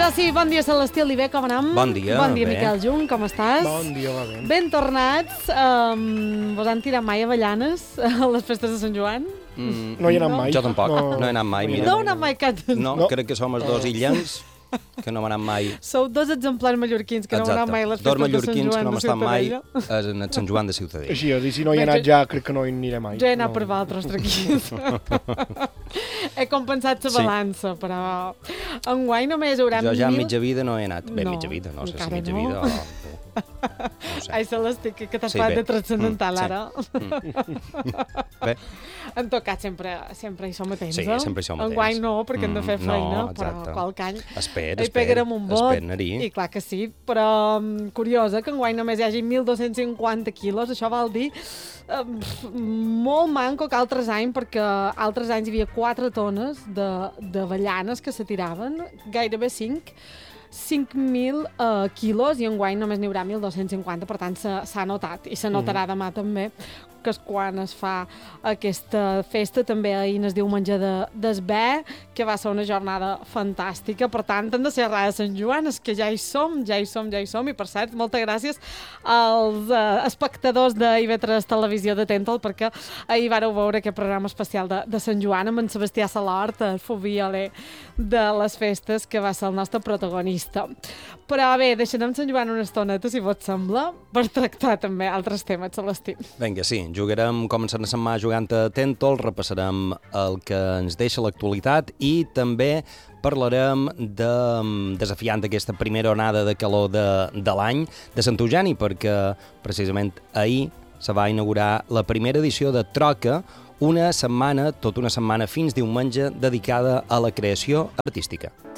Ara sí, bon dia, Celestí Oliver, com anem? Bon dia, Bon dia, bé. Miquel Jung, com estàs? Bon dia, va bé. Ben tornats. Vos han tirat mai avellanes a les festes de Sant Joan? No hi he anat mai. Jo tampoc, no he anat mai, mira. No heu anat mai cap... No, crec que som els dos illens que no hem anat mai. Sou dos exemplars mallorquins que no heu anat mai a les Dos festes de Sant mallorquins que Joan no hem de estat mai Ciutadella. en el Sant Joan de Ciutadella. Així és, i si no hi he anat ja, crec que no hi aniré mai. Jo he anat per vosaltres, tranquils. He compensat la Sí. balança, però enguany només hi haurà Jo ja 1.000... mitja vida no he anat. Bé, No, mitja vida, no sé si encara mitja no. vida o... No ho sé. Ai, Celestí, que t'has Sí, parlat bé. de transcendental, Sí. ara. Bé, En tot cas, sempre hi som atents, Sí, sempre hi som atents. Enguany no, perquè hem de fer No, feina, exacte. però qualque any espera, hi pegarem un vot. anar-hi. I clar que sí, però curiosa que enguany només hi hagi 1.250 quilos, això vol dir molt manco que altres anys, perquè altres anys hi havia 4 tones d'avellanes que se tiraven, gairebé 5.000 quilos, i enguany només n'hi haurà 1.250, per tant s'ha notat, i se notarà demà també, que és quan es fa aquesta festa. També ahir es diu menjar d'esbé, que va ser una jornada fantàstica. Per tant, hem de ser a Sant Joan, és que ja hi som, i per cert, moltes gràcies als espectadors d'IV3 Televisió de Tental, perquè ahir vareu veure aquest programa especial de Sant Joan amb en Sebastià Salort, el fovioler de les festes, que va ser el nostre protagonista. Però bé, deixarem Sant Joan una estoneta, si vos sembla, per tractar també altres temes, Celestí. Vinga, sí, començarem la setmana jugant a Tentol, repassarem el que ens deixa l'actualitat i també parlarem desafiant aquesta primera onada de calor de l'any de Sant Eugeni, perquè precisament ahir se va inaugurar la primera edició de Troca, tota una setmana fins diumenge dedicada a la creació artística.